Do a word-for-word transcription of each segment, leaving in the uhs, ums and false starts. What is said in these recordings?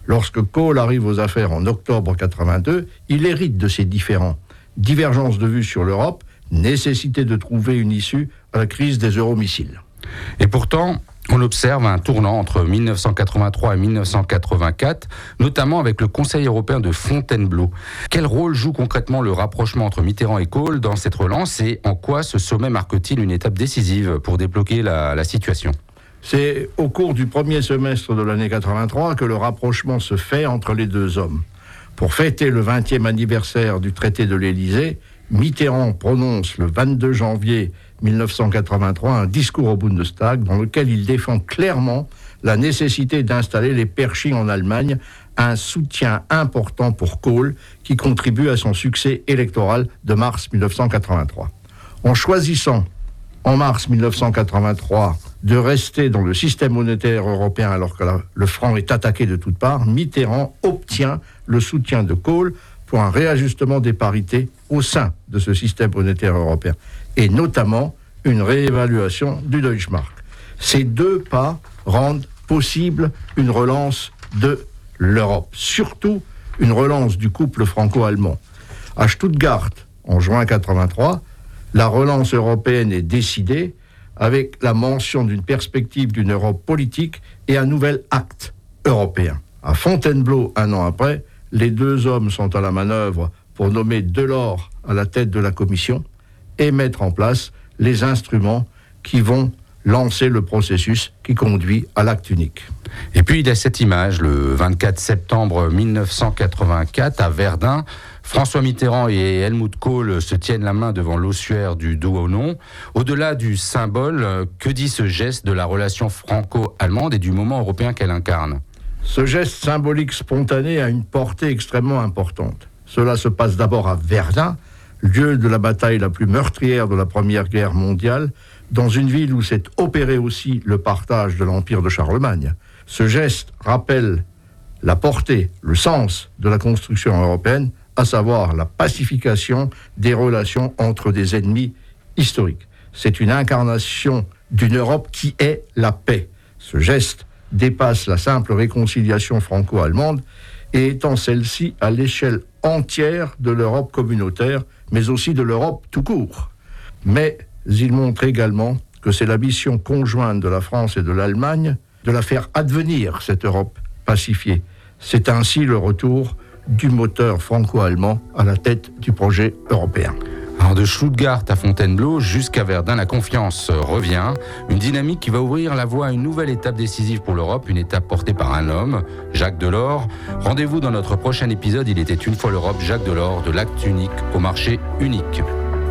Lorsque Kohl arrive aux affaires en octobre quatre-vingt-deux, il hérite de ces différends. Divergence de vues sur l'Europe, nécessité de trouver une issue à la crise des euromissiles. Et pourtant, on observe un tournant entre dix-neuf cent quatre-vingt-trois et dix-neuf cent quatre-vingt-quatre, notamment avec le Conseil européen de Fontainebleau. Quel rôle joue concrètement le rapprochement entre Mitterrand et Kohl dans cette relance et en quoi ce sommet marque-t-il une étape décisive pour débloquer la, la situation ? C'est au cours du premier semestre de l'année quatre-vingt-trois que le rapprochement se fait entre les deux hommes. Pour fêter le vingtième anniversaire du traité de l'Élysée, Mitterrand prononce le vingt-deux janvier dix-neuf cent quatre-vingt-trois un discours au Bundestag dans lequel il défend clairement la nécessité d'installer les Pershing en Allemagne, un soutien important pour Kohl qui contribue à son succès électoral de mars dix-neuf cent quatre-vingt-trois. En choisissant en mars dix-neuf cent quatre-vingt-trois de rester dans le système monétaire européen alors que la, le franc est attaqué de toutes parts, Mitterrand obtient le soutien de Kohl pour un réajustement des parités au sein de ce système monétaire européen, et notamment une réévaluation du Deutschmark. Ces deux pas rendent possible une relance de l'Europe, surtout une relance du couple franco-allemand. À Stuttgart, en juin quatre-vingt-trois, la relance européenne est décidée avec la mention d'une perspective d'une Europe politique et un nouvel acte européen. À Fontainebleau, un an après, les deux hommes sont à la manœuvre pour nommer Delors à la tête de la Commission et mettre en place les instruments qui vont lancer le processus qui conduit à l'acte unique. Et puis il y a cette image, le vingt-quatre septembre dix-neuf cent quatre-vingt-quatre, à Verdun, François Mitterrand et Helmut Kohl se tiennent la main devant l'ossuaire du Douaumont. Au-delà du symbole, que dit ce geste de la relation franco-allemande et du moment européen qu'elle incarne ? Ce geste symbolique spontané a une portée extrêmement importante. Cela se passe d'abord à Verdun, lieu de la bataille la plus meurtrière de la Première Guerre mondiale, dans une ville où s'est opéré aussi le partage de l'Empire de Charlemagne. Ce geste rappelle la portée, le sens de la construction européenne, à savoir la pacification des relations entre des ennemis historiques. C'est une incarnation d'une Europe qui est la paix. Ce geste dépasse la simple réconciliation franco-allemande et étend celle-ci à l'échelle entière de l'Europe communautaire, mais aussi de l'Europe tout court. Mais il montre également que c'est la mission conjointe de la France et de l'Allemagne de la faire advenir, cette Europe pacifiée. C'est ainsi le retour du moteur franco-allemand à la tête du projet européen. Alors de Stuttgart à Fontainebleau jusqu'à Verdun, la confiance revient. Une dynamique qui va ouvrir la voie à une nouvelle étape décisive pour l'Europe, une étape portée par un homme, Jacques Delors. Rendez-vous dans notre prochain épisode. Il était une fois l'Europe, Jacques Delors, de l'acte unique au marché unique.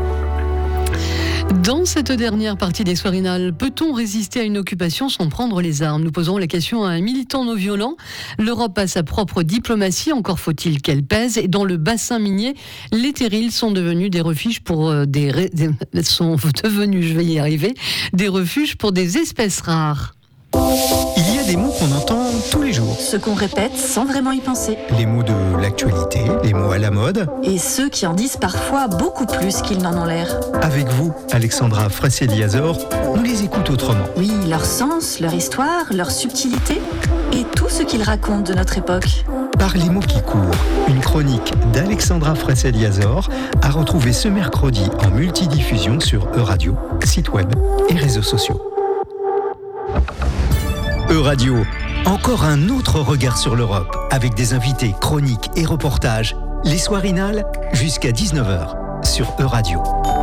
Dans cette dernière partie des Soirinales, peut-on résister à une occupation sans prendre les armes ? Nous posons la question à un militant non violent. L'Europe a sa propre diplomatie, encore faut-il qu'elle pèse. Et dans le bassin minier, les terrils sont devenus des refuges pour des, des sont devenus, je vais y arriver, des refuges pour des espèces rares. Il y a des mots qu'on entend tous les jours. Ceux qu'on répète sans vraiment y penser. Les mots de l'actualité, les mots à la mode. Et ceux qui en disent parfois beaucoup plus qu'ils n'en ont l'air. Avec vous, Alexandra Frasselli-Azor, on les écoute autrement. Oui, leur sens, leur histoire, leur subtilité et tout ce qu'ils racontent de notre époque. Par les mots qui courent, une chronique d'Alexandra Frasselli-Azor à retrouver ce mercredi en multidiffusion sur Euradio, site web et réseaux sociaux. Euradio, encore un autre regard sur l'Europe, avec des invités, chroniques et reportages. Les Soirinales, jusqu'à dix-neuf heures, sur Euradio.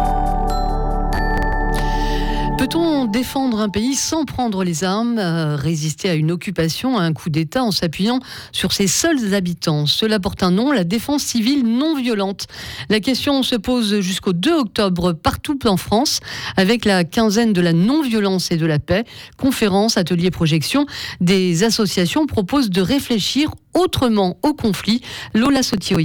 Peut-on défendre un pays sans prendre les armes, euh, résister à une occupation, à un coup d'État en s'appuyant sur ses seuls habitants ? Cela porte un nom, la défense civile non violente. La question se pose jusqu'au deux octobre partout en France, avec la quinzaine de la non-violence et de la paix. Conférences, ateliers, projections, des associations proposent de réfléchir autrement au conflit. Lola Sotioyer.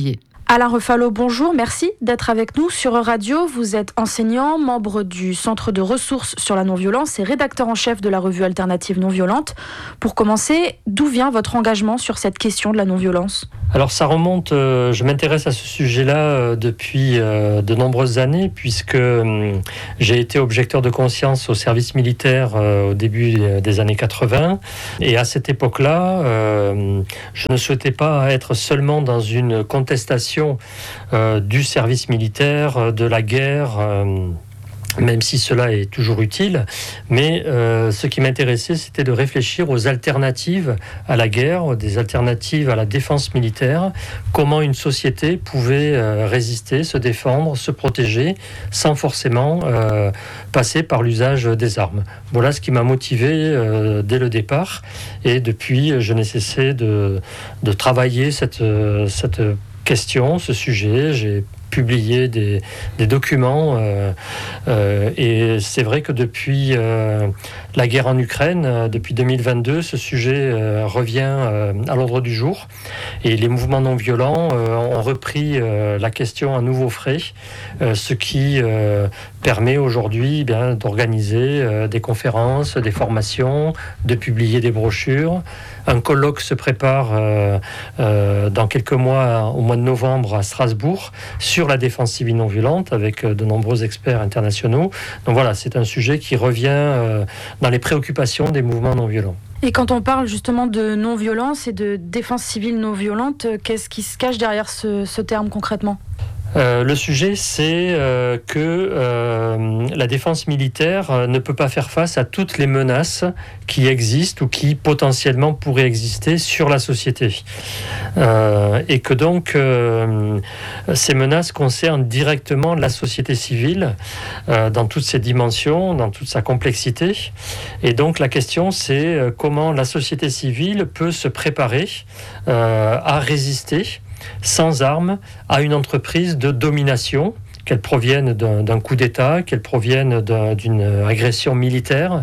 Alain Refalo, bonjour, merci d'être avec nous sur Radio. Vous êtes enseignant, membre du Centre de ressources sur la non-violence et rédacteur en chef de la revue alternative non-violente. Pour commencer, d'où vient votre engagement sur cette question de la non-violence ? Alors ça remonte, euh, je m'intéresse à ce sujet-là euh, depuis euh, de nombreuses années, puisque euh, j'ai été objecteur de conscience au service militaire euh, au début des années quatre-vingts. Et à cette époque-là, euh, je ne souhaitais pas être seulement dans une contestation Euh, du service militaire, de la guerre, euh, même si cela est toujours utile. Mais euh, ce qui m'intéressait, c'était de réfléchir aux alternatives à la guerre, des alternatives à la défense militaire, comment une société pouvait euh, résister, se défendre, se protéger, sans forcément euh, passer par l'usage des armes. Voilà ce qui m'a motivé euh, dès le départ. Et depuis, je n'ai cessé de, de travailler cette, cette question, ce sujet. J'ai publié des, des documents euh, euh, et c'est vrai que depuis euh, la guerre en Ukraine, euh, depuis deux mille vingt-deux, ce sujet euh, revient euh, à l'ordre du jour et les mouvements non violents euh, ont repris euh, la question à nouveau frais, euh, ce qui euh, permet aujourd'hui eh bien, d'organiser euh, des conférences, des formations, de publier des brochures. Un colloque se prépare euh, euh, dans quelques mois, au mois de novembre, à Strasbourg, sur la défense civile non violente, avec de nombreux experts internationaux. Donc voilà, c'est un sujet qui revient euh, dans les préoccupations des mouvements non violents. Et quand on parle justement de non-violence et de défense civile non violente, qu'est-ce qui se cache derrière ce, ce terme concrètement ? Euh, le sujet, c'est euh, que euh, la défense militaire euh, ne peut pas faire face à toutes les menaces qui existent ou qui potentiellement pourraient exister sur la société. Euh, et que donc, euh, ces menaces concernent directement la société civile euh, dans toutes ses dimensions, dans toute sa complexité. Et donc, la question, c'est euh, comment la société civile peut se préparer euh, à résister sans armes à une entreprise de domination, qu'elle provienne d'un, d'un coup d'État, qu'elle provienne d'un, d'une agression militaire.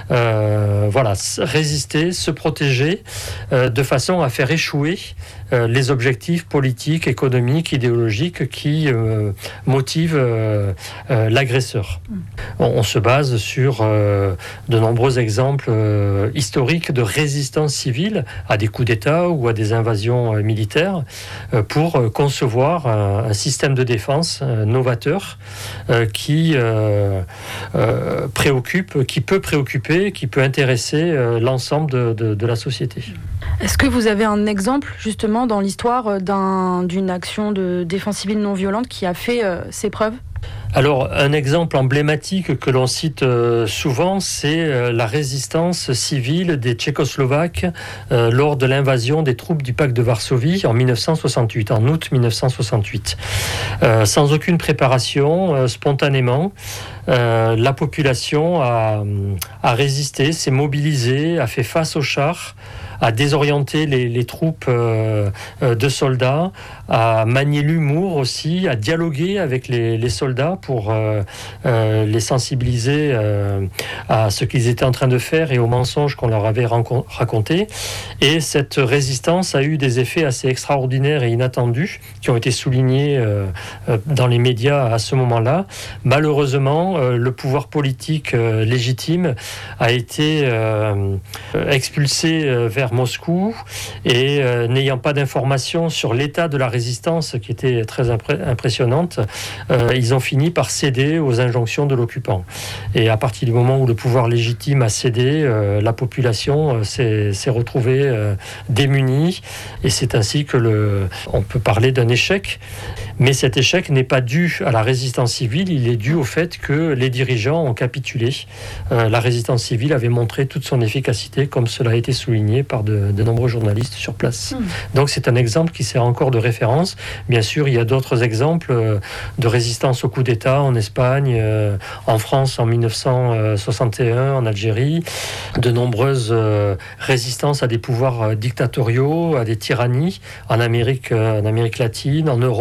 Euh, voilà, résister, se protéger euh, de façon à faire échouer euh, les objectifs politiques, économiques, idéologiques qui euh, motivent euh, euh, l'agresseur. On, on se base sur euh, de nombreux exemples euh, historiques de résistance civile à des coups d'État ou à des invasions euh, militaires euh, pour euh, concevoir un, un système de défense euh, novateur euh, qui euh, euh, préoccupe, qui peut préoccuper, qui peut intéresser euh, l'ensemble de, de, de la société. Est-ce que vous avez un exemple justement dans l'histoire d'un, d'une action de défense civile non violente qui a fait euh, ses preuves ? Alors, un exemple emblématique que l'on cite euh, souvent, c'est euh, la résistance civile des Tchécoslovaques euh, lors de l'invasion des troupes du pacte de Varsovie en dix-neuf cent soixante-huit, en août dix-neuf cent soixante-huit. Euh, sans aucune préparation, euh, spontanément, euh, la population a, a résisté, s'est mobilisée, a fait face aux chars, à désorienter les, les troupes euh, de soldats, à manier l'humour aussi, à dialoguer avec les, les soldats pour euh, euh, les sensibiliser euh, à ce qu'ils étaient en train de faire et aux mensonges qu'on leur avait racontés. Et cette résistance a eu des effets assez extraordinaires et inattendus qui ont été soulignés euh, dans les médias à ce moment-là. Malheureusement, euh, le pouvoir politique euh, légitime a été euh, expulsé euh, vers Moscou et euh, n'ayant pas d'informations sur l'état de la résistance qui était très impré- impressionnante, euh, ils ont fini par céder aux injonctions de l'occupant. Et à partir du moment où le pouvoir légitime a cédé, euh, la population euh, s'est, s'est retrouvée euh, démunie et c'est ainsi que le, on peut parler d'un échec. Mais cet échec n'est pas dû à la résistance civile, il est dû au fait que les dirigeants ont capitulé. Euh, la résistance civile avait montré toute son efficacité, comme cela a été souligné par de, de nombreux journalistes sur place. Mmh. Donc c'est un exemple qui sert encore de référence. Bien sûr, il y a d'autres exemples euh, de résistance au coup d'État en Espagne, euh, en France en dix-neuf cent soixante et un, en Algérie, de nombreuses euh, résistances à des pouvoirs euh, dictatoriaux, à des tyrannies en Amérique, euh, en Amérique latine, en Europe.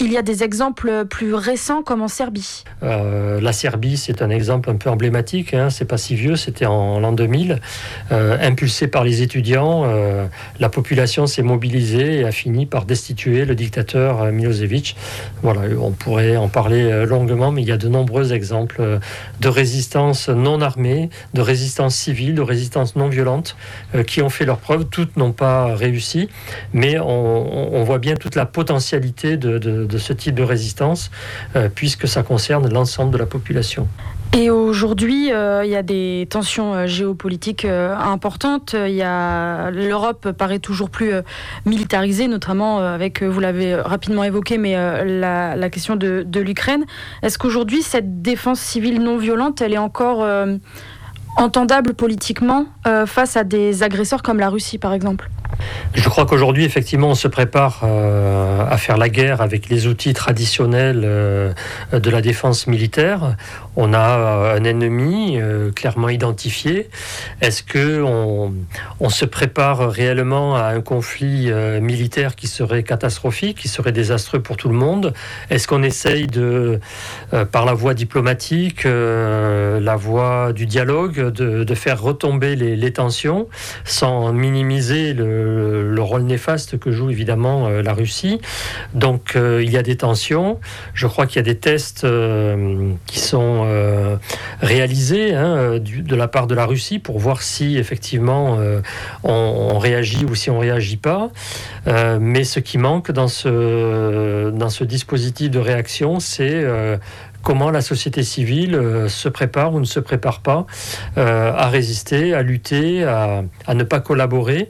il y a des exemples plus récents comme en Serbie. Euh, la Serbie, c'est un exemple un peu emblématique, hein, c'est pas si vieux, c'était en l'an deux mille. Euh, impulsé par les étudiants, euh, la population s'est mobilisée et a fini par destituer le dictateur Milosevic. Voilà, on pourrait en parler longuement, mais il y a de nombreux exemples de résistance non armée, de résistance civile, de résistance non violente, euh, qui ont fait leurs preuves. Toutes n'ont pas réussi, mais on, on voit bien toute la potentialité de, de, de ce type de résistance, euh, puisque ça concerne l'ensemble de la population. Et aujourd'hui, euh, il y a des tensions euh, géopolitiques euh, importantes. Il y a, l'Europe paraît toujours plus euh, militarisée, notamment euh, avec, euh, vous l'avez rapidement évoqué, mais euh, la, la question de, de l'Ukraine. Est-ce qu'aujourd'hui, cette défense civile non violente, elle est encore euh, entendable politiquement euh, face à des agresseurs comme la Russie, par exemple ? Je crois qu'aujourd'hui, effectivement, on se prépare euh, à faire la guerre avec les outils traditionnels euh, de la défense militaire. On a euh, un ennemi euh, clairement identifié. Est-ce que on, on se prépare réellement à un conflit euh, militaire qui serait catastrophique, qui serait désastreux pour tout le monde ? Est-ce qu'on essaye de, euh, par la voie diplomatique, euh, la voie du dialogue, de, de faire retomber les, les tensions sans minimiser le le rôle néfaste que joue évidemment euh, la Russie. Donc euh, il y a des tensions. Je crois qu'il y a des tests euh, qui sont euh, réalisés hein, du, de la part de la Russie pour voir si effectivement euh, on, on réagit ou si on ne réagit pas. Euh, mais ce qui manque dans ce, dans ce dispositif de réaction, c'est euh, comment la société civile euh, se prépare ou ne se prépare pas euh, à résister, à lutter, à, à ne pas collaborer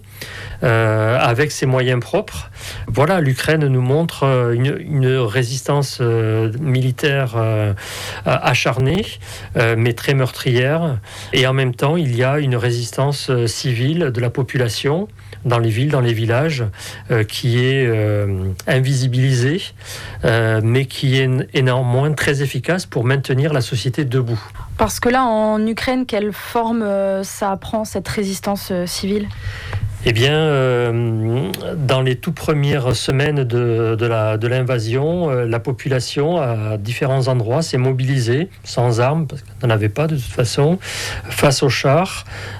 euh, avec ses moyens propres. Voilà, l'Ukraine nous montre une, une résistance euh, militaire euh, acharnée, euh, mais très meurtrière. Et en même temps, il y a une résistance euh, civile de la population dans les villes, dans les villages, euh, qui est euh, invisibilisée, euh, mais qui est néanmoins très efficace pour maintenir la société debout. Parce que là, en Ukraine, quelle forme euh, ça prend, cette résistance euh, civile ? Eh bien, euh, dans les toutes premières semaines de, de, la, de l'invasion, euh, la population, à différents endroits, s'est mobilisée, sans armes, parce qu'on n'en avait pas de toute façon, face aux chars.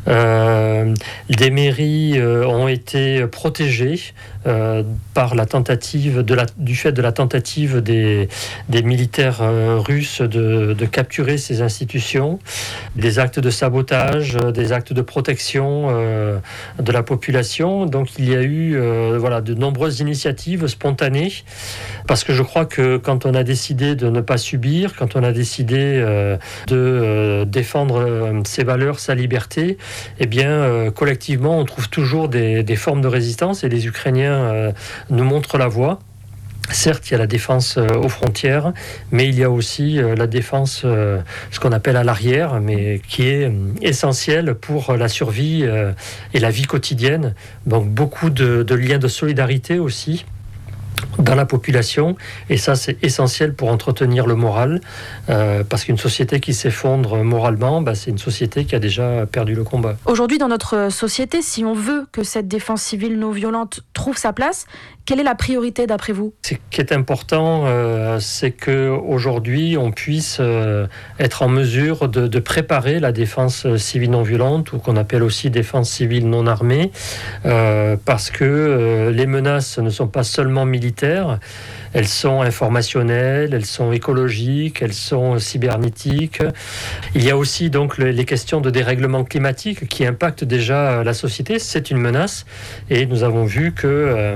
Euh, des mairies euh, ont été protégées euh, par la tentative, de la, du fait de la tentative des, des militaires euh, russes de, de capturer ces institutions, des actes de sabotage, des actes de protection euh, de la population. Donc il y a eu euh, voilà, de nombreuses initiatives spontanées, parce que je crois que quand on a décidé de ne pas subir, quand on a décidé euh, de euh, défendre euh, ses valeurs, sa liberté, eh bien euh, collectivement on trouve toujours des, des formes de résistance, et les Ukrainiens euh, nous montrent la voie. Certes, il y a la défense euh, aux frontières, mais il y a aussi euh, la défense, euh, ce qu'on appelle à l'arrière, mais qui est euh, essentielle pour la survie euh, et la vie quotidienne. Donc beaucoup de, de liens de solidarité aussi dans la population, et ça c'est essentiel pour entretenir le moral, euh, parce qu'une société qui s'effondre moralement, bah, c'est une société qui a déjà perdu le combat. Aujourd'hui dans notre société, si on veut que cette défense civile non violente trouve sa place, quelle est la priorité d'après vous ? Ce qui est important, euh, c'est qu'aujourd'hui on puisse euh, être en mesure de, de préparer la défense civile non violente, ou qu'on appelle aussi défense civile non armée, euh, parce que euh, les menaces ne sont pas seulement militaires, elles sont informationnelles, elles sont écologiques, elles sont cybernétiques. Il y a aussi donc les questions de dérèglement climatique qui impactent déjà la société. C'est une menace, et nous avons vu que euh,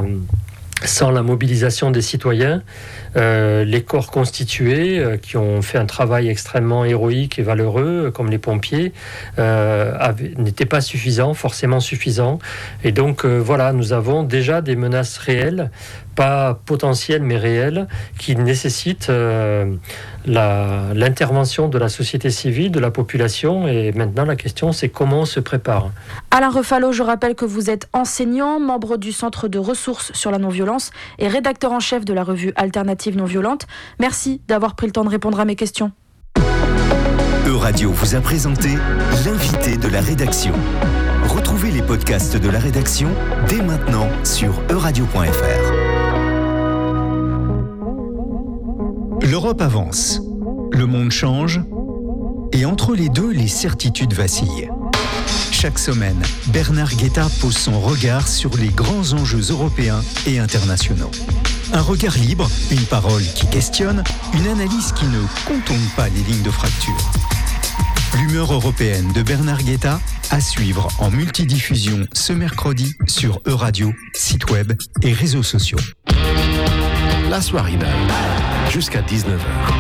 sans la mobilisation des citoyens, euh, les corps constitués, euh, qui ont fait un travail extrêmement héroïque et valeureux, comme les pompiers, euh, avaient, n'étaient pas suffisants, forcément suffisants. Et donc euh, voilà, nous avons déjà des menaces réelles, pas potentielles mais réelles, qui nécessitent euh, la, l'intervention de la société civile, de la population. Et maintenant la question, c'est comment on se prépare. Alain Refalo, je rappelle que vous êtes enseignant, membre du Centre de ressources sur la non-violence et rédacteur en chef de la revue Alternative non-violente. Merci d'avoir pris le temps de répondre à mes questions. Euradio vous a présenté l'invité de la rédaction. Retrouvez les podcasts de la rédaction dès maintenant sur euradio point f r. L'Europe avance, le monde change, et entre les deux, les certitudes vacillent. Chaque semaine, Bernard Guetta pose son regard sur les grands enjeux européens et internationaux. Un regard libre, une parole qui questionne, une analyse qui ne contourne pas les lignes de fracture. L'humeur européenne de Bernard Guetta à suivre en multidiffusion ce mercredi sur Euradio, site web et réseaux sociaux. La soirinale, jusqu'à dix-neuf heures.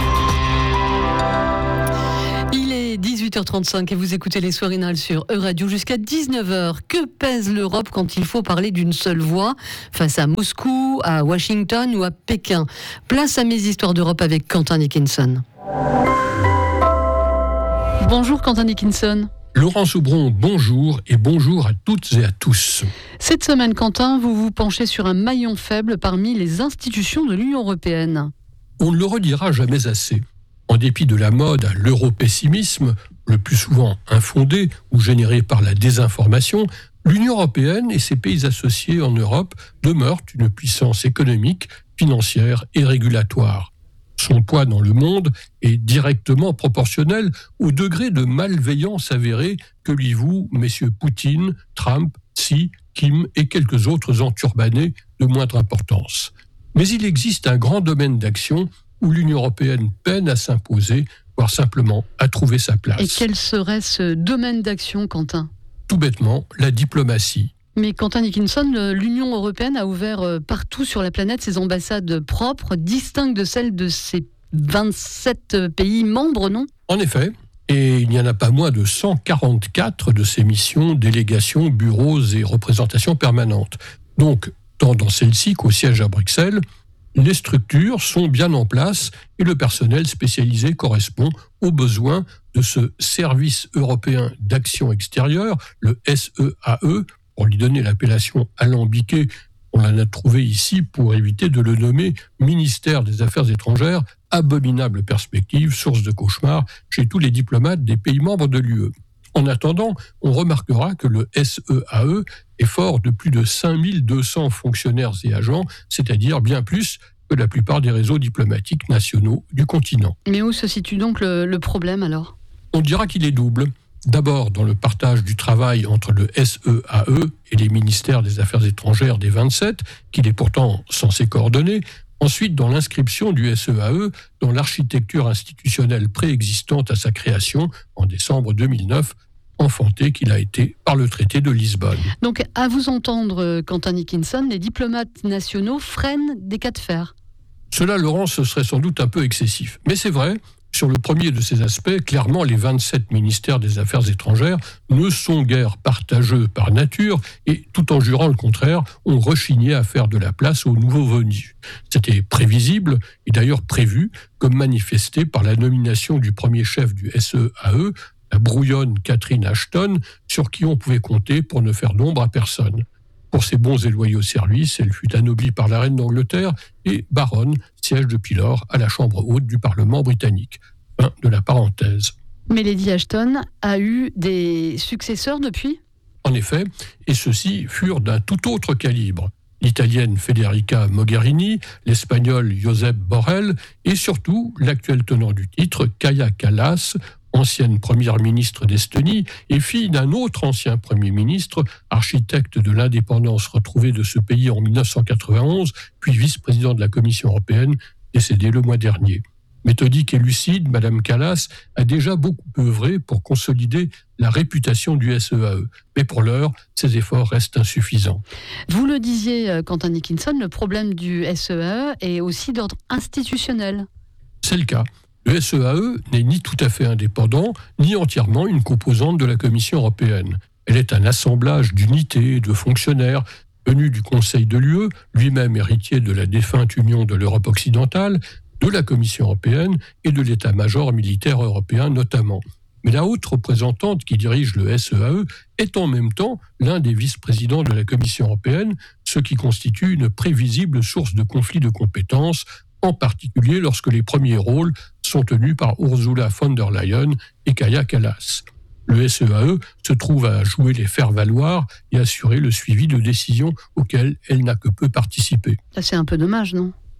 Il est dix-huit heures trente-cinq et vous écoutez les Soirinales sur Euradio jusqu'à dix-neuf heures. Que pèse l'Europe quand il faut parler d'une seule voix face à Moscou, à Washington ou à Pékin? Place à mes histoires d'Europe avec Quentin Dickinson. Bonjour Quentin Dickinson. Laurent Soubron, bonjour et bonjour à toutes et à tous. Cette semaine, Quentin, vous vous penchez sur un maillon faible parmi les institutions de l'Union européenne. On ne le redira jamais assez. En dépit de la mode à l'europessimisme, le plus souvent infondé ou généré par la désinformation, l'Union européenne et ses pays associés en Europe demeurent une puissance économique, financière et régulatoire. Son poids dans le monde est directement proportionnel au degré de malveillance avérée que lui vouent messieurs Poutine, Trump, Xi, Kim et quelques autres enturbanés de moindre importance. Mais il existe un grand domaine d'action où l'Union européenne peine à s'imposer, voire simplement à trouver sa place. Et quel serait ce domaine d'action, Quentin ? Tout bêtement, la diplomatie. Mais Quentin Dickinson, l'Union européenne a ouvert partout sur la planète ses ambassades propres, distinctes de celles de ses vingt-sept pays membres, non ? En effet, et il n'y en a pas moins de cent quarante-quatre de ces missions, délégations, bureaux et représentations permanentes. Donc, tant dans celle-ci qu'au siège à Bruxelles, les structures sont bien en place et le personnel spécialisé correspond aux besoins de ce service européen d'action extérieure, le S E A E, pour lui donner l'appellation alambiquée. On en a trouvé ici pour éviter de le nommer ministère des Affaires étrangères, abominable perspective, source de cauchemar chez tous les diplomates des pays membres de l'U E. En attendant, on remarquera que le S E A E est fort de plus de cinq mille deux cents fonctionnaires et agents, c'est-à-dire bien plus que la plupart des réseaux diplomatiques nationaux du continent. Mais où se situe donc le, le problème alors ? On dira qu'il est double. D'abord dans le partage du travail entre le S E A E et les ministères des Affaires étrangères des vingt-sept, qu'il est pourtant censé coordonner. Ensuite, dans l'inscription du S E A E dans l'architecture institutionnelle préexistante à sa création en décembre deux mille neuf, enfanté qu'il a été par le traité de Lisbonne. Donc, à vous entendre, Quentin Dickinson, les diplomates nationaux freinent des cas de fer. Cela, Laurent, ce serait sans doute un peu excessif. Mais c'est vrai, sur le premier de ces aspects, clairement, les vingt-sept ministères des Affaires étrangères ne sont guère partageux par nature et, tout en jurant le contraire, ont rechigné à faire de la place aux nouveaux venus. C'était prévisible et d'ailleurs prévu, comme manifesté par la nomination du premier chef du S E A E, la brouillonne Catherine Ashton, sur qui on pouvait compter pour ne faire d'ombre à personne. Pour ses bons et loyaux services, elle fut anoblie par la reine d'Angleterre et baronne, siège depuis lors à la Chambre haute du Parlement britannique. Fin de la parenthèse. Mais Lady Ashton a eu des successeurs depuis ? En effet, et ceux-ci furent d'un tout autre calibre. L'italienne Federica Mogherini, l'espagnol Josep Borrell et surtout l'actuel tenant du titre, Kaja Kallas, ancienne première ministre d'Estonie et fille d'un autre ancien premier ministre, architecte de l'indépendance retrouvée de ce pays en dix-neuf cent quatre-vingt-onze, puis vice-président de la Commission européenne, décédé le mois dernier. Méthodique et lucide, Madame Kallas a déjà beaucoup œuvré pour consolider la réputation du S E A E. Mais pour l'heure, ses efforts restent insuffisants. Vous le disiez, Quentin Dickinson, le problème du S E A E est aussi d'ordre institutionnel. C'est le cas. Le S E A E n'est ni tout à fait indépendant, ni entièrement une composante de la Commission européenne. Elle est un assemblage d'unités, de fonctionnaires, venus du Conseil de l'U E, lui-même héritier de la défunte Union de l'Europe occidentale, de la Commission européenne et de l'état-major militaire européen notamment. Mais la haute représentante qui dirige le S E A E est en même temps l'un des vice-présidents de la Commission européenne, ce qui constitue une prévisible source de conflit de compétences, en particulier lorsque les premiers rôles sont tenus par Ursula von der Leyen et Kaja Kallas. Le S E A E se trouve à jouer les faire-valoir et assurer le suivi de décisions auxquelles elle n'a que peu participé. Ça, c'est un peu dommage, non ?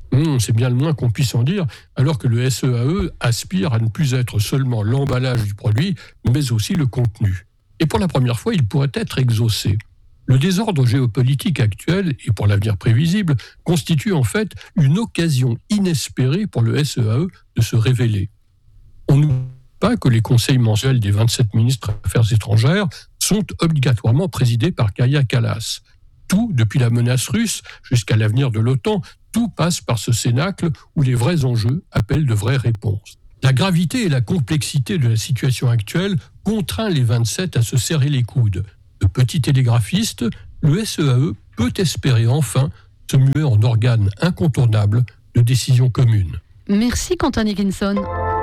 Mmh, c'est bien le moins qu'on puisse en dire, alors que le S E A E aspire à ne plus être seulement l'emballage du produit, mais aussi le contenu. Et pour la première fois, il pourrait être exaucé. Le désordre géopolitique actuel, et pour l'avenir prévisible, constitue en fait une occasion inespérée pour le S E A E de se révéler. On n'oublie pas que les conseils mensuels des vingt-sept ministres Affaires étrangères sont obligatoirement présidés par Kaja Kallas. Tout, depuis la menace russe jusqu'à l'avenir de l'OTAN, tout passe par ce cénacle où les vrais enjeux appellent de vraies réponses. La gravité et la complexité de la situation actuelle contraint les vingt-sept à se serrer les coudes. De petit télégraphiste, le S E A E peut espérer enfin se muer en organe incontournable de décision commune. Merci Quentin Dickinson.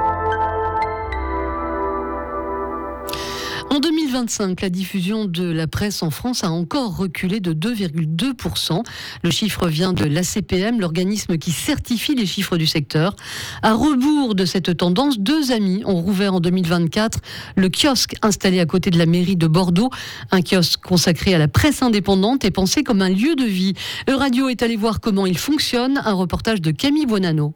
En deux mille vingt-cinq, la diffusion de la presse en France a encore reculé de deux virgule deux pour cent. Le chiffre vient de l'A C P M, l'organisme qui certifie les chiffres du secteur. À rebours de cette tendance, deux amis ont rouvert en deux mille vingt-quatre le kiosque installé à côté de la mairie de Bordeaux. Un kiosque consacré à la presse indépendante et pensé comme un lieu de vie. Euradio est allé voir comment il fonctionne. Un reportage de Camille Buonanno.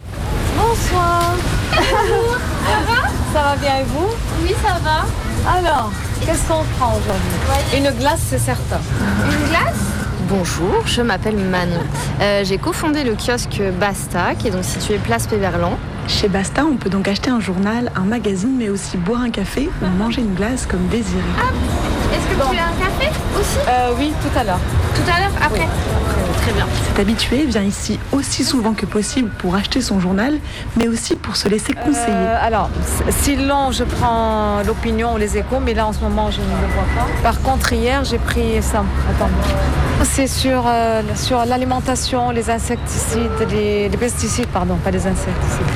Bonsoir. Bonjour. Ça va ? Ça va bien et vous ? Oui, ça va. Alors, qu'est-ce qu'on prend aujourd'hui ? Une glace, c'est certain. Une glace ? Bonjour, je m'appelle Manon. Euh, j'ai cofondé le kiosque Basta, qui est donc situé place Péverlan. Chez Basta, on peut donc acheter un journal, un magazine, mais aussi boire un café ou manger une glace comme désiré. Ah, est-ce que bon. vous voulez un café aussi ? euh, Oui, tout à l'heure. Tout à l'heure ? Après ? Oui. Très bien. Cet habitué vient ici aussi souvent que possible pour acheter son journal, mais aussi pour se laisser conseiller. Euh, alors, sinon, je prends l'opinion ou les échos, mais là, en ce moment, je ne le vois pas. Par contre, hier, j'ai pris ça. Attends. C'est sur, euh, sur l'alimentation, les insecticides, les, les pesticides, pardon, pas les insecticides.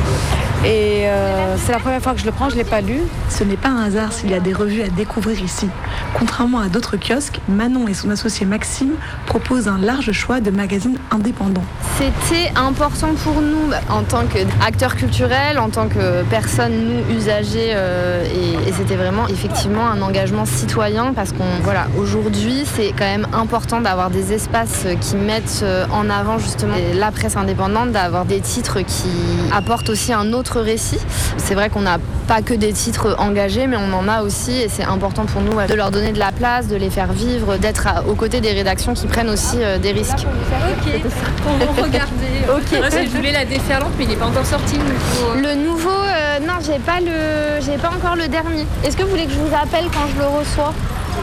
Et euh, c'est la première fois que je le prends, je ne l'ai pas lu. Ce n'est pas un hasard s'il y a des revues à découvrir ici. Contrairement à d'autres kiosques, Manon et son associé Maxime proposent un large choix de magazines indépendants. C'était important pour nous, en tant qu'acteurs culturels, en tant que personnes, nous, usagers, euh, et, et c'était vraiment effectivement un engagement citoyen, parce qu'on, voilà, aujourd'hui, c'est quand même important d'avoir des espaces qui mettent en avant justement la presse indépendante, d'avoir des titres qui apportent aussi un autre récit. C'est vrai qu'on n'a pas que des titres engagés, mais on en a aussi, et c'est important pour nous de leur donner de la place, de les faire vivre, d'être à, aux côtés des rédactions qui prennent aussi euh, des risques. Ok, on va regarder. Ok. Moi, je voulais la déferlante, mais il n'est pas encore sorti le nouveau. Le nouveau, euh, non, j'ai pas le, j'ai pas encore le dernier. Est-ce que vous voulez que je vous appelle quand je le reçois ?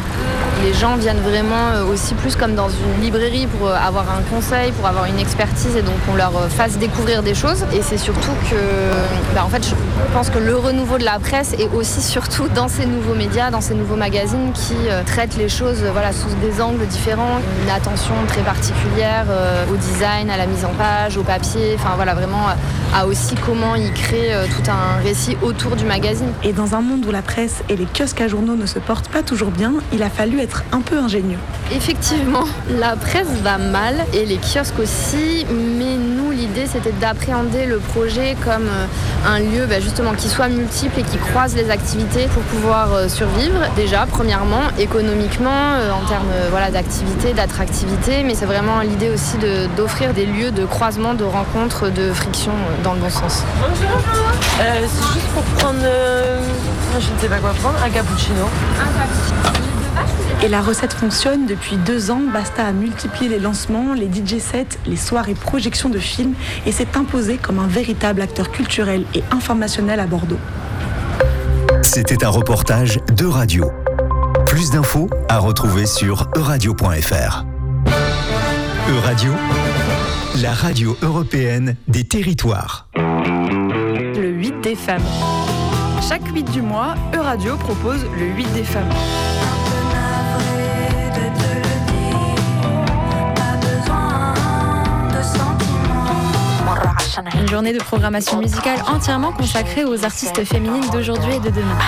Les gens viennent vraiment aussi plus comme dans une librairie pour avoir un conseil, pour avoir une expertise, et donc on leur fasse découvrir des choses. Et c'est surtout que, bah en fait, je pense que le renouveau de la presse est aussi surtout dans ces nouveaux médias, dans ces nouveaux magazines qui euh, traitent les choses, voilà, sous des angles différents, une attention très particulière euh, au design, à la mise en page, au papier, enfin voilà, vraiment à aussi comment ils créent euh, tout un récit autour du magazine. Et dans un monde où la presse et les kiosques à journaux ne se portent pas toujours bien, il a fallu être un peu ingénieux. Effectivement, la presse va mal et les kiosques aussi, mais nous, l'idée, c'était d'appréhender le projet comme un lieu bah, justement qui soit multiple et qui croise les activités pour pouvoir euh, survivre. Déjà, premièrement, économiquement, euh, en termes euh, voilà, d'activité, d'attractivité, mais c'est vraiment l'idée aussi de, d'offrir des lieux de croisement, de rencontres, de friction euh, dans le bon sens. Bonjour. Euh, c'est juste pour prendre, euh, je ne sais pas quoi prendre, un cappuccino. Un cappuccino. Et la recette fonctionne. Depuis deux ans, Basta a multiplié les lancements, les D J sets, les soirées projections de films et s'est imposé comme un véritable acteur culturel et informationnel à Bordeaux. C'était un reportage d'Euradio. Plus d'infos à retrouver sur euradio point f r. Euradio, la radio européenne des territoires. Le huit des femmes. Chaque huit du mois, Euradio propose le huit des femmes. Une journée de programmation musicale entièrement consacrée aux artistes féminines d'aujourd'hui et de demain.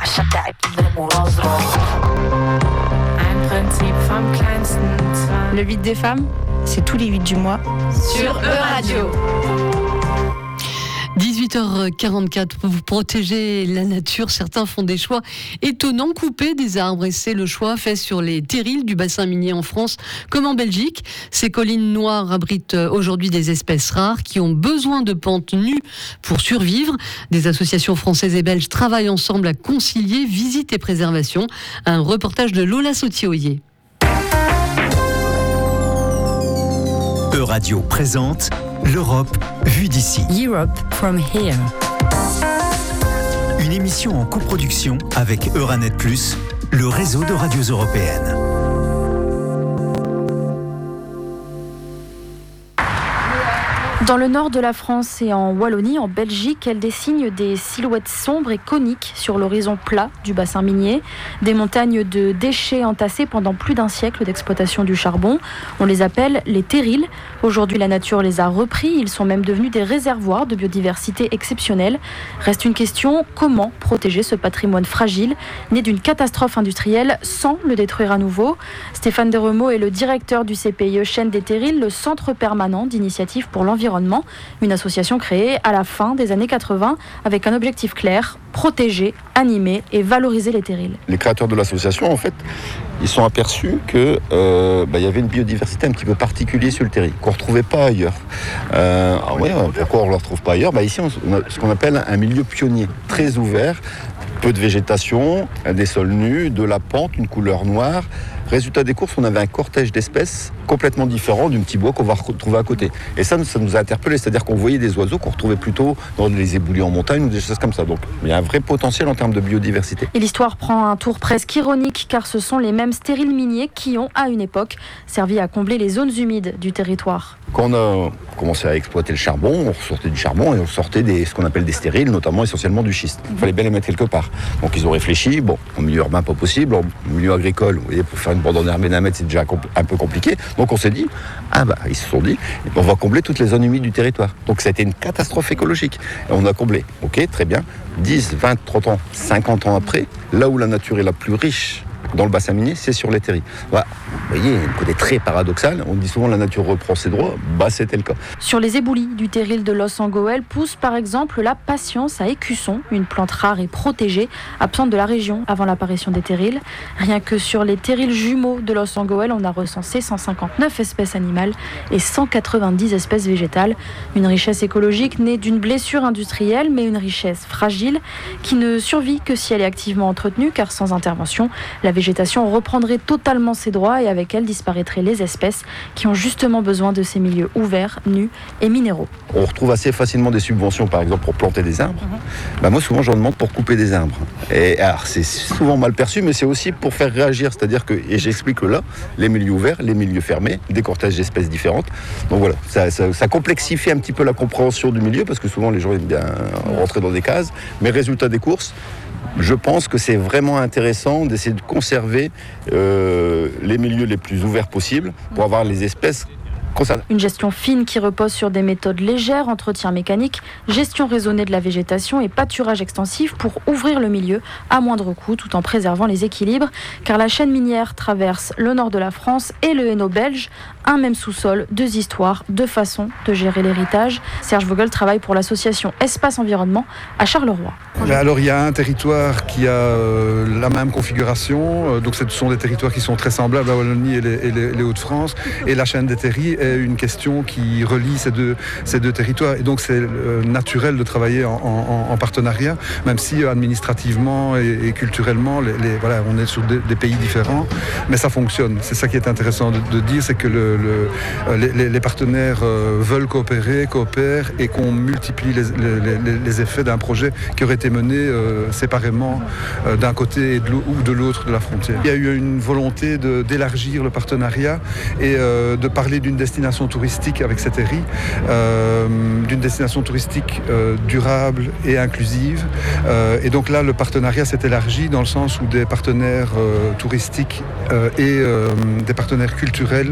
Le huit des femmes, c'est tous les huit du mois sur Euradio. dix-huit heures quarante-quatre, pour vous protéger la nature, certains font des choix étonnants, couper des arbres. Et c'est le choix fait sur les terrils du bassin minier en France comme en Belgique. Ces collines noires abritent aujourd'hui des espèces rares qui ont besoin de pentes nues pour survivre. Des associations françaises et belges travaillent ensemble à concilier visite et préservation. Un reportage de Lola Sautier-Oyer. Euradio présente l'Europe vue d'ici. Europe from here. Une émission en coproduction avec Euranet plus, le réseau de radios européennes. Dans le nord de la France et en Wallonie, en Belgique, elle dessine des silhouettes sombres et coniques sur l'horizon plat du bassin minier. Des montagnes de déchets entassés pendant plus d'un siècle d'exploitation du charbon. On les appelle les terrils. Aujourd'hui, la nature les a repris. Ils sont même devenus des réservoirs de biodiversité exceptionnels. Reste une question, comment protéger ce patrimoine fragile, né d'une catastrophe industrielle, sans le détruire à nouveau? Stéphane Deremaux est le directeur du C P I E Chaîne des Terrils, le centre permanent d'initiative pour l'environnement. Une association créée à la fin des années quatre-vingts avec un objectif clair, protéger, animer et valoriser les terrils. Les créateurs de l'association, en fait, ils sont aperçus qu'il euh, bah, y avait une biodiversité un petit peu particulière sur le terril, qu'on ne retrouvait pas ailleurs. Euh, ah ouais, pourquoi on ne le retrouve pas ailleurs? bah, Ici, on a ce qu'on appelle un milieu pionnier, très ouvert, peu de végétation, des sols nus, de la pente, une couleur noire. Résultat des courses, on avait un cortège d'espèces complètement différent du petit bois qu'on va retrouver à côté. Et ça, ça nous a interpellés, c'est-à-dire qu'on voyait des oiseaux qu'on retrouvait plutôt dans les éboulis en montagne ou des choses comme ça. Donc il y a un vrai potentiel en termes de biodiversité. Et l'histoire prend un tour presque ironique, car ce sont les mêmes stériles miniers qui ont, à une époque, servi à combler les zones humides du territoire. Quand on a commencé à exploiter le charbon, on sortait du charbon et on sortait des, ce qu'on appelle des stériles, notamment essentiellement du schiste. Il fallait bien les mettre quelque part. Donc ils ont réfléchi, bon, en milieu urbain pas possible, en milieu agricole, vous voyez, pour faire une bande en herbe d'un mètre, c'est déjà un peu compliqué. Donc on s'est dit, ah bah, ils se sont dit, on va combler toutes les zones humides du territoire. Donc ça a été une catastrophe écologique. Et on a comblé. Ok, très bien. dix, vingt, trente ans, cinquante ans après, là où la nature est la plus riche dans le bassin minier, c'est sur les terrils. Voilà. Vous voyez, il y a un côté très paradoxal. On dit souvent la nature reprend ses droits. Bah, c'était le cas. Sur les éboulis du terril de Los en Gohelle pousse par exemple la patience à écusson, une plante rare et protégée, absente de la région avant l'apparition des terrils. Rien que sur les terrils jumeaux de Los en Gohelle, on a recensé cent cinquante-neuf espèces animales et cent quatre-vingt-dix espèces végétales. Une richesse écologique née d'une blessure industrielle, mais une richesse fragile qui ne survit que si elle est activement entretenue, car sans intervention, la végétation reprendrait totalement ses droits et avec elle disparaîtraient les espèces qui ont justement besoin de ces milieux ouverts, nus et minéraux. On retrouve assez facilement des subventions, par exemple, pour planter des arbres. Mmh. Bah moi, souvent, j'en demande pour couper des arbres. Et alors, c'est souvent mal perçu, mais c'est aussi pour faire réagir. C'est-à-dire que, et j'explique que là, les milieux ouverts, les milieux fermés, des cortèges d'espèces différentes. Donc voilà, ça, ça, ça complexifie un petit peu la compréhension du milieu, parce que souvent, les gens aiment bien rentrer dans des cases. Mais résultat des courses, je pense que c'est vraiment intéressant d'essayer de conserver euh, les milieux les plus ouverts possibles pour avoir les espèces concernées. Une gestion fine qui repose sur des méthodes légères, entretien mécanique, gestion raisonnée de la végétation et pâturage extensif pour ouvrir le milieu à moindre coût tout en préservant les équilibres, car la chaîne minière traverse le nord de la France et le Hainaut belge, un même sous-sol, deux histoires, deux façons de gérer l'héritage. Serge Vogel travaille pour l'association Espace Environnement à Charleroi. Alors il y a un territoire qui a euh, la même configuration, euh, donc ce sont des territoires qui sont très semblables, la Wallonie et les, et les, les Hauts-de-France, et la chaîne des terrils est une question qui relie ces deux, ces deux territoires, et donc c'est euh, naturel de travailler en, en, en partenariat, même si euh, administrativement et, et culturellement, les, les, voilà, on est sur des, des pays différents, mais ça fonctionne. C'est ça qui est intéressant de, de dire, c'est que le, le, les, les partenaires euh, veulent coopérer, coopèrent, et qu'on multiplie les, les, les effets d'un projet qui aurait été mené euh, séparément euh, d'un côté et de ou de l'autre de la frontière. Il y a eu une volonté de, d'élargir le partenariat et euh, de parler d'une destination touristique avec ces terrils, euh, d'une destination touristique euh, durable et inclusive. Euh, et donc là, le partenariat s'est élargi dans le sens où des partenaires euh, touristiques euh, et euh, des partenaires culturels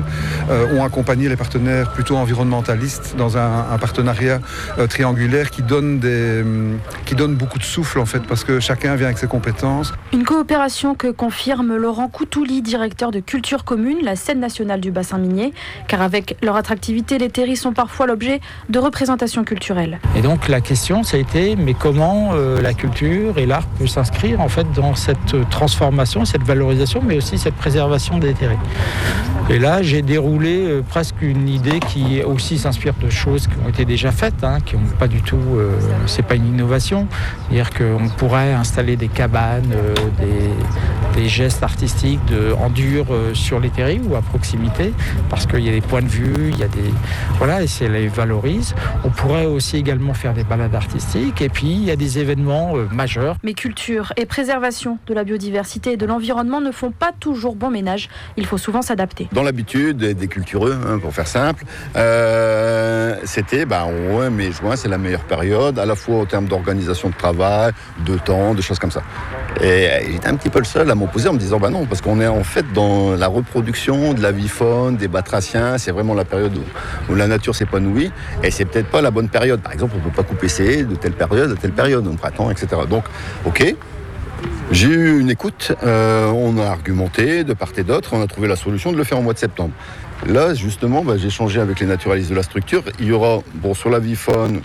euh, ont accompagné les partenaires plutôt environnementalistes dans un, un partenariat euh, triangulaire qui donne, des, qui donne beaucoup de souffle en fait, parce que chacun vient avec ses compétences. Une coopération que confirme Laurent Coutouli, directeur de Culture Commune, la scène nationale du bassin minier, car avec leur attractivité, les terris sont parfois l'objet de représentations culturelles. Et donc la question, ça a été, mais comment euh, la culture et l'art peut s'inscrire en fait dans cette transformation, cette valorisation, mais aussi cette préservation des terris. Et là, j'ai déroulé euh, presque une idée qui aussi s'inspire de choses qui ont été déjà faites, hein, qui n'ont pas du tout, euh, c'est pas une innovation, c'est-à-dire qu'on pourrait installer des cabanes, euh, des, des gestes artistiques de, en dur euh, sur les terris ou à proximité, parce qu'il y a des points de vue, il y a des, voilà, et ça les valorise. On pourrait aussi également faire des balades artistiques, et puis il y a des événements euh, majeurs. Mais culture et préservation de la biodiversité et de l'environnement ne font pas toujours bon ménage. Il faut souvent s'adapter. Dans l'habitude des cultureux, hein, pour faire simple, euh, c'était bah, ouais, mai, juin, c'est la meilleure période, à la fois en termes d'organisation de travail, de temps, de choses comme ça. Et j'étais un petit peu le seul à m'opposer en me disant bah non, parce qu'on est en fait dans la reproduction de la vie faune, des batraciens, c'est vraiment la période où, où la nature s'épanouit, et c'est peut-être pas la bonne période. Par exemple, on ne peut pas couper ses haies de telle période à telle période, au printemps, et cetera. Donc, ok. J'ai eu une écoute, euh, on a argumenté de part et d'autre, on a trouvé la solution de le faire au mois de septembre. Là, justement, bah, j'ai échangé avec les naturalistes de la structure. Il y aura, bon, sur la vie faune,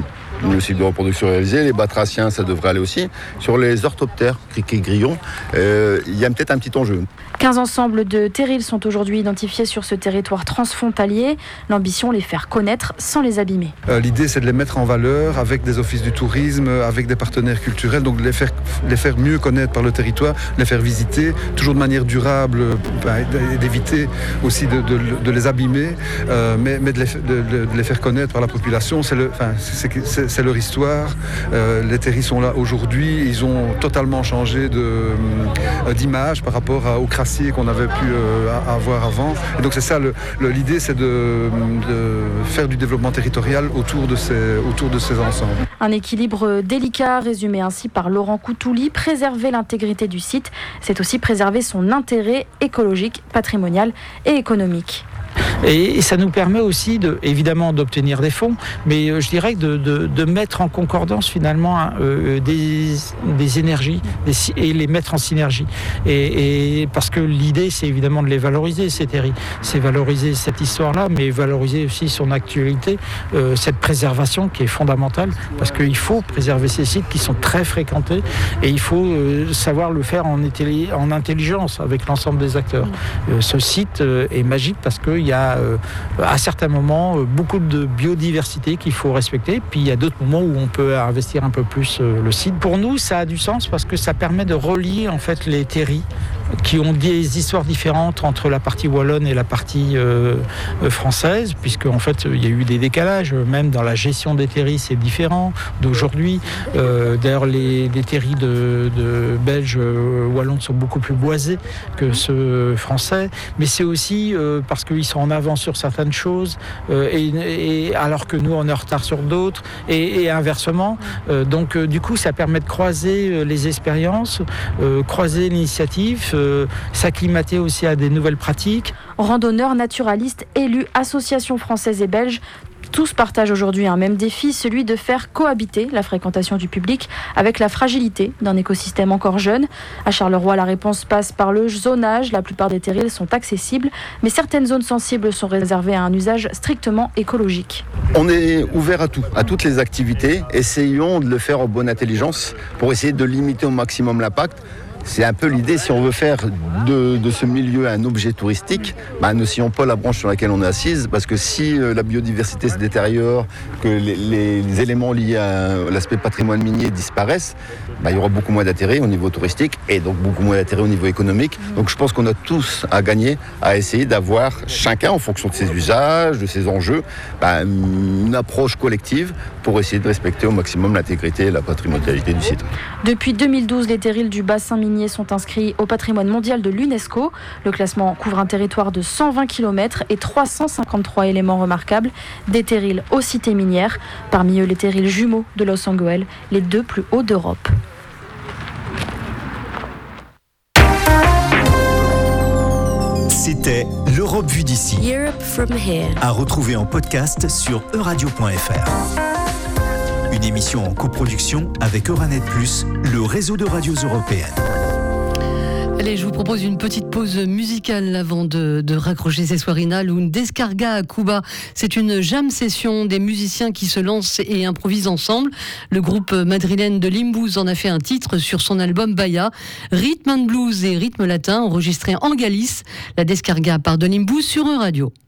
le cycle de reproduction réalisé, les batraciens, ça devrait aller aussi. Sur les orthoptères, criquets, grillons, euh, il y a peut-être un petit enjeu. quinze ensembles de terrils sont aujourd'hui identifiés sur ce territoire transfrontalier. L'ambition, les faire connaître sans les abîmer. Euh, l'idée, c'est de les mettre en valeur avec des offices du tourisme, avec des partenaires culturels, donc de les faire, les faire mieux connaître par le territoire, les faire visiter, toujours de manière durable, ben, d'éviter aussi de, de, de les abîmer, euh, mais, mais de, les, de, de les faire connaître par la population. C'est, le, enfin, c'est, c'est, c'est leur histoire. Euh, les terrils sont là aujourd'hui. Ils ont totalement changé de, euh, d'image par rapport à, au crassier qu'on avait pu euh, avoir avant. Et donc c'est ça, le, le, l'idée, c'est de, de faire du développement territorial autour de ces, autour de ces ensembles. Un équilibre délicat, résumé ainsi par Laurent Coutouli. Préserver l'intégrité du site, c'est aussi préserver son intérêt écologique, patrimonial et économique. Et ça nous permet aussi, de, évidemment, d'obtenir des fonds, mais euh, je dirais de, de, de mettre en concordance finalement hein, euh, des, des énergies des, et les mettre en synergie. Et, et parce que l'idée, c'est évidemment de les valoriser, ces terris. C'est valoriser cette histoire-là, mais valoriser aussi son actualité, euh, cette préservation qui est fondamentale, parce qu'il faut préserver ces sites qui sont très fréquentés, et il faut euh, savoir le faire en, ételli- en intelligence avec l'ensemble des acteurs. Euh, ce site euh, est magique parce qu'il y a euh, à certains moments euh, beaucoup de biodiversité qu'il faut respecter, puis il y a d'autres moments où on peut investir un peu plus euh, le site. Pour nous, ça a du sens parce que ça permet de relier en fait les terris qui ont des histoires différentes entre la partie wallonne et la partie euh, française, puisque en fait il y a eu des décalages, même dans la gestion des terris c'est différent d'aujourd'hui. Euh, d'ailleurs les, les terris de, de belges euh, wallons sont beaucoup plus boisés que ceux français, mais c'est aussi euh, parce qu'ils sont en avance sur certaines choses, euh, et, et alors que nous on est en retard sur d'autres, et, et inversement. Euh, donc euh, du coup ça permet de croiser euh, les expériences, euh, croiser l'initiative, euh, s'acclimater aussi à des nouvelles pratiques. Randonneurs, naturalistes, élus, associations françaises et belges, tous partagent aujourd'hui un même défi, celui de faire cohabiter la fréquentation du public avec la fragilité d'un écosystème encore jeune. À Charleroi, la réponse passe par le zonage. La plupart des terrils sont accessibles, mais certaines zones sensibles sont réservées à un usage strictement écologique. On est ouvert à tout, à toutes les activités. Essayons de le faire en bonne intelligence pour essayer de limiter au maximum l'impact. C'est un peu l'idée, si on veut faire de, de ce milieu un objet touristique, bah, ne sillons pas la branche sur laquelle on est assise, parce que si euh, la biodiversité se détériore, que les, les, les éléments liés à l'aspect patrimoine minier disparaissent, bah, il y aura beaucoup moins d'intérêt au niveau touristique et donc beaucoup moins d'intérêt au niveau économique. Donc je pense qu'on a tous à gagner à essayer d'avoir chacun, en fonction de ses usages, de ses enjeux, bah, une approche collective pour essayer de respecter au maximum l'intégrité et la patrimonialité du site. Depuis deux mille douze, les terrils du bassin minier sont inscrits au patrimoine mondial de l'UNESCO. Le classement couvre un territoire de cent vingt kilomètres et trois cent cinquante-trois éléments remarquables, des terrils aux cités minières, parmi eux les terrils jumeaux de Los Angeles, les deux plus hauts d'Europe. C'était l'Europe vue d'ici. Europe from here. À retrouver en podcast sur euradio point f r. Une émission en coproduction avec Euranet plus, le réseau de radios européennes. Allez, je vous propose une petite pause musicale avant de, de raccrocher ces soirinales ou une descarga à Cuba. C'est une jam session des musiciens qui se lancent et improvisent ensemble. Le groupe madrilène de Limbuz en a fait un titre sur son album Bahia. Rhythm and blues et rythme latin enregistré en Galice. La descarga part de Limbuz sur Euradio.